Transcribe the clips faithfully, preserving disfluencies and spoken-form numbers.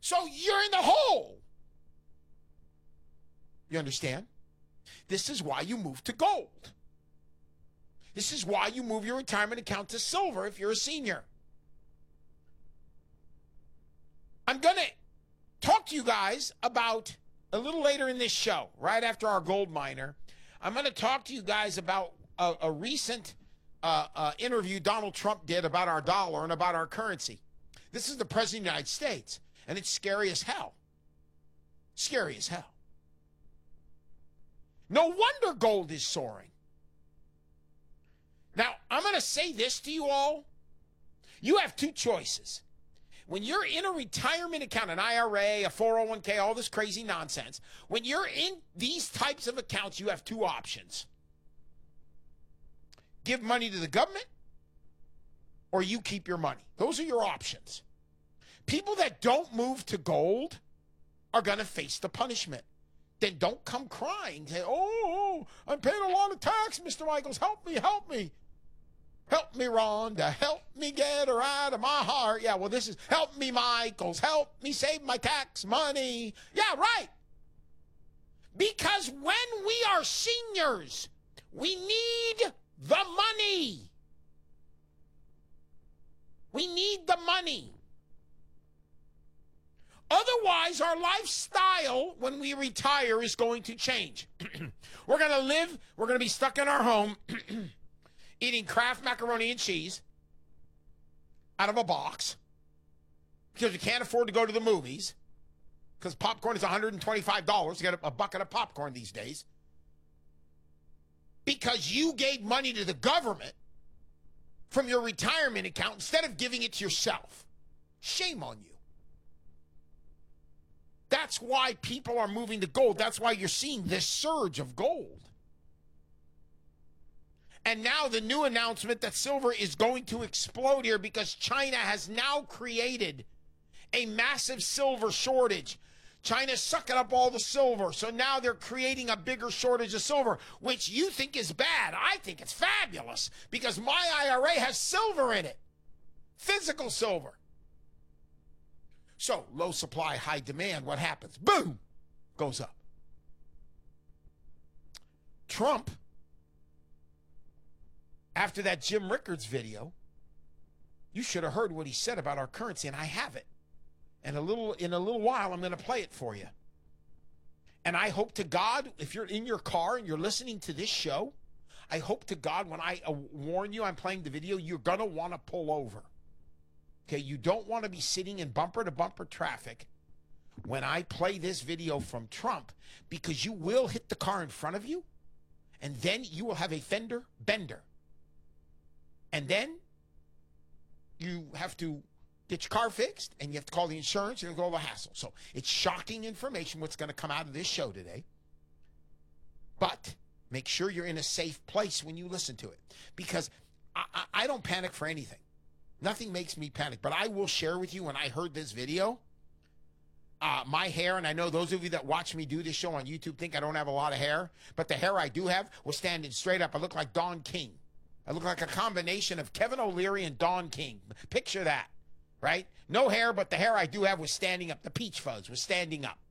So you're in the hole. You understand? This is why you move to gold. This is why you move your retirement account to silver if you're a senior. I'm going to talk to you guys about, a little later in this show, right after our gold miner, I'm going to talk to you guys about a, a recent uh, uh, interview Donald Trump did about our dollar and about our currency. This is the President of the United States, and it's scary as hell. Scary as hell. No wonder gold is soaring. Now, I'm going to say this to you all. You have two choices. When you're in a retirement account, an I R A, a four oh one k, all this crazy nonsense, when you're in these types of accounts, you have two options. Give money to the government, or you keep your money. Those are your options. People that don't move to gold are going to face the punishment. Then don't come crying. Say, oh, I'm paying a lot of tax, Mister Michaels. Help me, help me. Help me, Rhonda. Help me get her out of my heart. Yeah, well, this is, help me, Michaels. Help me save my tax money. Yeah, right. Because when we are seniors, we need the money. We need the money. Otherwise, our lifestyle when we retire is going to change. We're going to live, we're going to be stuck in our home eating Kraft macaroni and cheese out of a box because we can't afford to go to the movies because popcorn is one hundred twenty-five dollars to get a, a bucket of popcorn these days. Because you gave money to the government from your retirement account instead of giving it to yourself. Shame on you. That's why people are moving to gold. That's why you're seeing this surge of gold. And now the new announcement that silver is going to explode here because China has now created a massive silver shortage. China's sucking up all the silver. So now they're creating a bigger shortage of silver, which you think is bad. I think it's fabulous because my I R A has silver in it. Physical silver. So, low supply, high demand, what happens? Boom! Goes up. Trump, after that Jim Rickards video, you should have heard what he said about our currency, and I have it. And a little in a little while, I'm going to play it for you. And I hope to God, if you're in your car and you're listening to this show, I hope to God when I uh, warn you I'm playing the video, you're going to want to pull over. Okay, you don't want to be sitting in bumper-to-bumper traffic when I play this video from Trump because you will hit the car in front of you and then you will have a fender bender. And then you have to get your car fixed and you have to call the insurance and go all the hassle. So it's shocking information what's going to come out of this show today. But make sure you're in a safe place when you listen to it because I, I, I don't panic for anything. Nothing makes me panic, but I will share with you when I heard this video, uh, my hair, and I know those of you that watch me do this show on YouTube think I don't have a lot of hair, but the hair I do have was standing straight up. I look like Don King. I look like a combination of Kevin O'Leary and Don King. Picture that, right? No hair, but the hair I do have was standing up. The peach fuzz was standing up.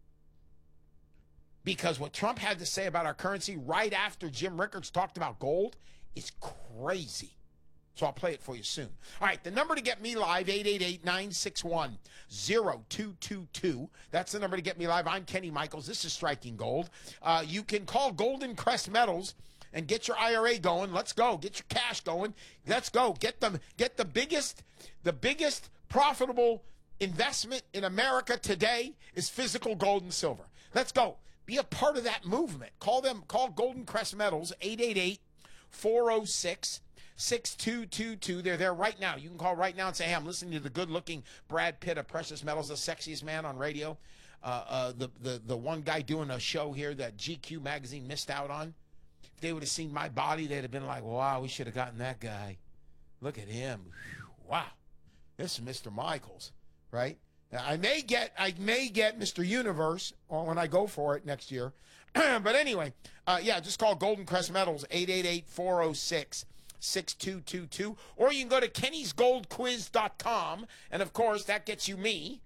Because what Trump had to say about our currency right after Jim Rickards talked about gold is crazy. So I'll play it for you soon. All right, the number to get me live, eight eight eight, nine six one, zero two two two. That's the number to get me live. I'm Kenny Michaels. This is Striking Gold. Uh, you can call Golden Crest Metals and get your I R A going. Let's go. Get your cash going. Let's go. Get them. Get the biggest, the biggest profitable investment in America today is physical gold and silver. Let's go. Be a part of that movement. Call them. Call Golden Crest Metals, eight eight eight, four oh six, six two two two. They're there right now. You can call right now and say, hey, I'm listening to the good-looking Brad Pitt of Precious Metals, the sexiest man on radio. Uh, uh, the, the, the one guy doing a show here that G Q magazine missed out on. If they would have seen my body, they'd have been like, wow, we should have gotten that guy. Look at him. Whew, wow. This is Mister Michaels, right? Now, I may get I may get Mister Universe when I go for it next year. But anyway, uh, yeah, just call Golden Crest Metals, eight eight eight, four oh six, six two two two. Or you can go to kennys gold quiz dot com. And, of course, that gets you me.